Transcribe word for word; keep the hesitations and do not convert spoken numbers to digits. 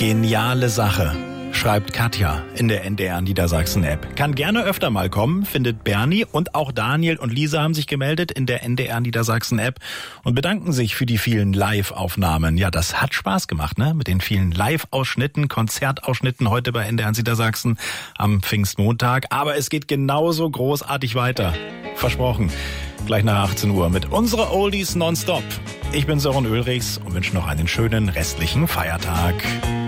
Geniale Sache, schreibt Katja in der N D R Niedersachsen-App. Kann gerne öfter mal kommen, findet Bernie, und auch Daniel und Lisa haben sich gemeldet in der N D R Niedersachsen-App und bedanken sich für die vielen Live-Aufnahmen. Ja, das hat Spaß gemacht, ne? Mit den vielen Live-Ausschnitten, Konzertausschnitten heute bei N D R Niedersachsen am Pfingstmontag. Aber es geht genauso großartig weiter. Versprochen. Gleich nach achtzehn Uhr mit unserer Oldies nonstop. Ich bin Sören Ulrichs und wünsche noch einen schönen restlichen Feiertag.